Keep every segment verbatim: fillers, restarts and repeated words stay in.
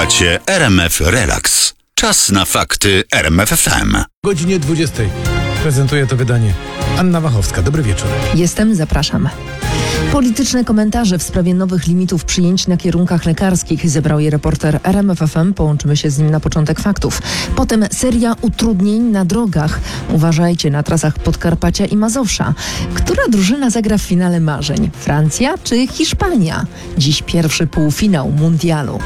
Słuchacie R M F Relax. Czas na fakty R M F F M. Godzinie dwudziestej prezentuje to wydanie Anna Wachowska. Dobry wieczór. Jestem, zapraszam. Polityczne komentarze w sprawie nowych limitów przyjęć na kierunkach lekarskich zebrał je reporter R M F F M. Połączymy się z nim na początek faktów. Potem seria utrudnień na drogach. Uważajcie na trasach Podkarpacia i Mazowsza. Która drużyna zagra w finale marzeń? Francja czy Hiszpania? Dziś pierwszy półfinał mundialu.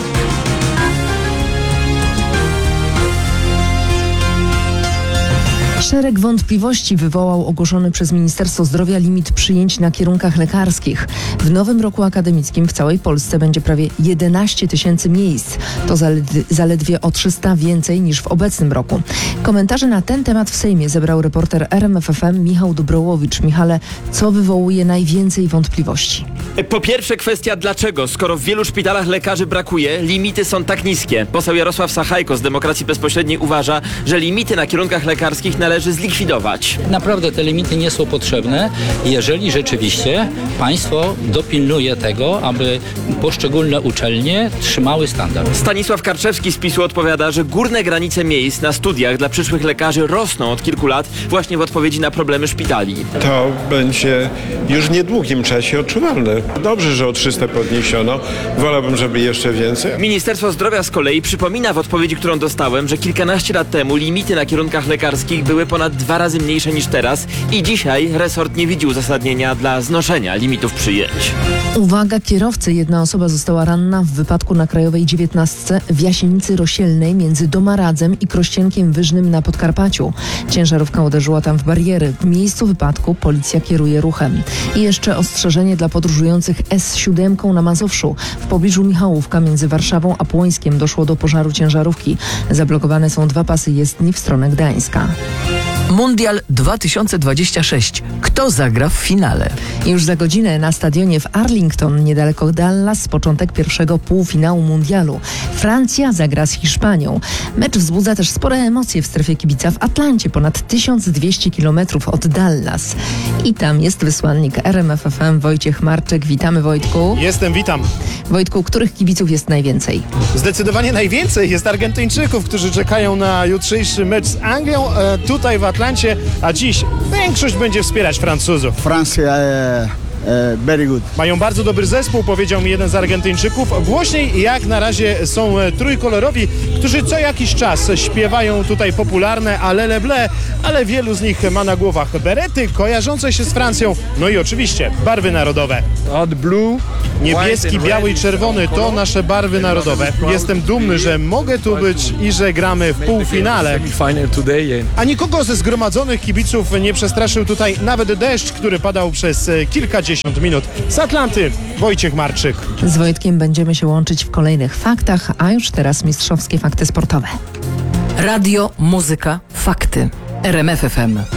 Szereg wątpliwości wywołał ogłoszony przez Ministerstwo Zdrowia limit przyjęć na kierunkach lekarskich. W nowym roku akademickim w całej Polsce będzie prawie jedenaście tysięcy miejsc. To zaledwie, zaledwie o trzysta więcej niż w obecnym roku. Komentarze na ten temat w Sejmie zebrał reporter R M F F M Michał Dobrołowicz. Michale, co wywołuje najwięcej wątpliwości? Po pierwsze kwestia dlaczego, skoro w wielu szpitalach lekarzy brakuje, limity są tak niskie. Poseł Jarosław Sachajko z Demokracji Bezpośredniej uważa, że limity na kierunkach lekarskich należy zlikwidować. Naprawdę te limity nie są potrzebne, jeżeli rzeczywiście państwo dopilnuje tego, aby poszczególne uczelnie trzymały standard. Stanisław Karczewski z PiSu odpowiada, że górne granice miejsc na studiach dla przyszłych lekarzy rosną od kilku lat właśnie w odpowiedzi na problemy szpitali. To będzie już w niedługim czasie odczuwalne. Dobrze, że o trzysta podniesiono. Wolałbym, żeby jeszcze więcej. Ministerstwo Zdrowia z kolei przypomina w odpowiedzi, którą dostałem, że kilkanaście lat temu limity na kierunkach lekarskich były ponad dwa razy mniejsze niż teraz i dzisiaj resort nie widzi uzasadnienia dla znoszenia limitów przyjęć. Uwaga kierowcy, jedna osoba została ranna w wypadku na Krajowej dziewiętnastce w Jasienicy Rosielnej między Domaradzem i Krościenkiem Wyżnym na Podkarpaciu. Ciężarówka uderzyła tam w bariery. W miejscu wypadku policja kieruje ruchem. I jeszcze ostrzeżenie dla podróżujących S siedem na Mazowszu. W pobliżu Michałówka między Warszawą a Płońskiem doszło do pożaru ciężarówki. Zablokowane są dwa pasy jezdni w stronę Gdańska. Mundial dwa tysiące dwudziesty szósty. Kto zagra w finale? Już za godzinę na stadionie w Arlington, niedaleko Dallas, początek pierwszego półfinału mundialu. Francja zagra z Hiszpanią. Mecz wzbudza też spore emocje w strefie kibica w Atlancie, ponad tysiąc dwieście kilometrów od Dallas. I tam jest wysłannik R M F F M Wojciech Marczyk. Witamy, Wojtku. Jestem, witam. Wojtku, których kibiców jest najwięcej? Zdecydowanie najwięcej jest Argentyńczyków, którzy czekają na jutrzejszy mecz z Anglią e, tutaj w Atlancie, a dziś większość będzie wspierać Francuzów. Francja e, e, very good. Mają bardzo dobry zespół, powiedział mi jeden z Argentyńczyków. Głośniej jak na razie są e, trójkolorowi, którzy co jakiś czas śpiewają tutaj popularne Allez ble, ale wielu z nich ma na głowach berety kojarzące się z Francją, no i oczywiście barwy narodowe. Od blue. Niebieski, biały i czerwony to nasze barwy narodowe. Jestem dumny, że mogę tu być i że gramy w półfinale. A nikogo ze zgromadzonych kibiców nie przestraszył tutaj nawet deszcz, który padał przez kilkadziesiąt minut. Z Atlanty Wojciech Marczyk. Z Wojtkiem będziemy się łączyć w kolejnych faktach, a już teraz mistrzowskie fakty sportowe. Radio, muzyka, fakty. R M F F M.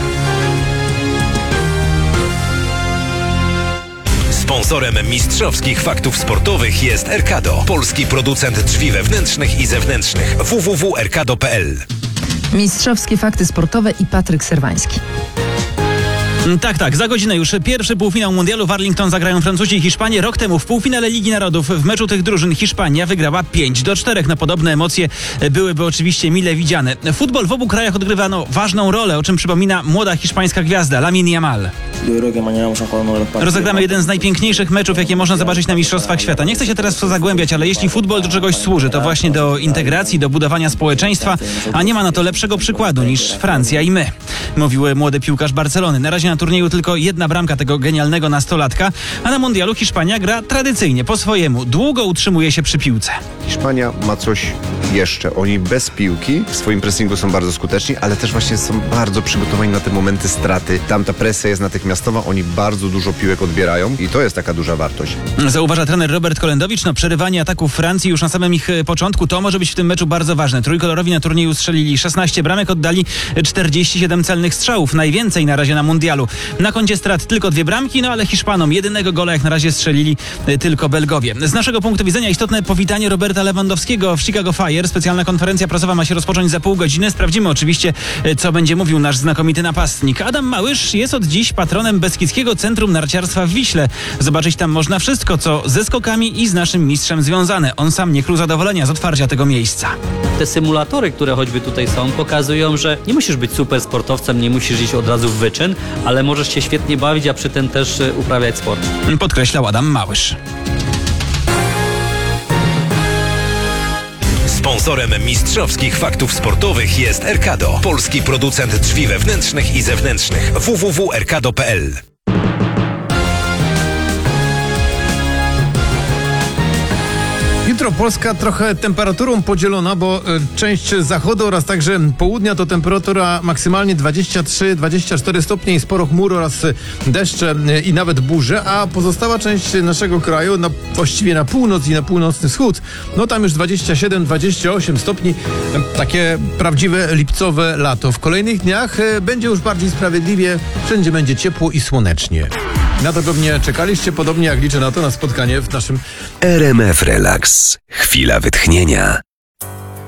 Sponsorem mistrzowskich faktów sportowych jest Erkado, polski producent drzwi wewnętrznych i zewnętrznych. w w w kropka erkado kropka p l. Mistrzowskie fakty sportowe i Patryk Serwański. Tak, tak, za godzinę już pierwszy półfinał mundialu w Arlington zagrają Francuzi i Hiszpanie. Rok temu w półfinale Ligi Narodów w meczu tych drużyn Hiszpania wygrała pięć do czterech. No podobne emocje byłyby oczywiście mile widziane. Futbol w obu krajach odgrywano ważną rolę, o czym przypomina młoda hiszpańska gwiazda Lamine Yamal. Rozegramy jeden z najpiękniejszych meczów, jakie można zobaczyć na Mistrzostwach Świata. Nie chcę się teraz w to zagłębiać, ale jeśli futbol do czegoś służy, to właśnie do integracji, do budowania społeczeństwa, a nie ma na to lepszego przykładu niż Francja i my, mówił młody piłkarz Barcelony. Na razie na turnieju tylko jedna bramka tego genialnego nastolatka, a na mundialu Hiszpania gra tradycyjnie, po swojemu. Długo utrzymuje się przy piłce. Hiszpania ma coś jeszcze. Oni bez piłki w swoim pressingu są bardzo skuteczni, ale też właśnie są bardzo przygotowani na te momenty straty. Tam ta presja jest natychmiastowa, oni bardzo dużo piłek odbierają i to jest taka duża wartość. Zauważa trener Robert Kolendowicz, no przerywanie ataków Francji już na samym ich początku, to może być w tym meczu bardzo ważne. Trójkolorowi na turnieju strzelili szesnaście bramek, oddali czterdzieści siedem celnych strzałów, najwięcej na razie na mundialu. Na koncie strat tylko dwie bramki, no ale Hiszpanom jedynego gola jak na razie strzelili tylko Belgowie. Z naszego punktu widzenia istotne powitanie Roberta Roberta Lewandowskiego w Chicago Fire. Specjalna konferencja prasowa ma się rozpocząć za pół godziny. Sprawdzimy oczywiście, co będzie mówił nasz znakomity napastnik. Adam Małysz jest od dziś patronem Beskidzkiego Centrum Narciarstwa w Wiśle. Zobaczyć tam można wszystko, co ze skokami i z naszym mistrzem związane. On sam nie krył zadowolenia z otwarcia tego miejsca. Te symulatory, które choćby tutaj są, pokazują, że nie musisz być super sportowcem, nie musisz iść od razu w wyczyn, ale możesz się świetnie bawić, a przy tym też uprawiać sport. Podkreślał Adam Małysz. Sponsorem mistrzowskich faktów sportowych jest Erkado, polski producent drzwi wewnętrznych i zewnętrznych. w w w kropka erkado kropka p l. Jutro Polska trochę temperaturą podzielona, bo część zachodu oraz także południa to temperatura maksymalnie dwadzieścia trzy dwadzieścia cztery stopnie i sporo chmur oraz deszcze i nawet burze, a pozostała część naszego kraju, no, właściwie na północ i na północny wschód, no tam już dwadzieścia siedem dwadzieścia osiem stopni, takie prawdziwe lipcowe lato. W kolejnych dniach będzie już bardziej sprawiedliwie, wszędzie będzie ciepło i słonecznie. Na to pewnie czekaliście, podobnie jak liczę na to, na spotkanie w naszym R M F Relax. Chwila wytchnienia.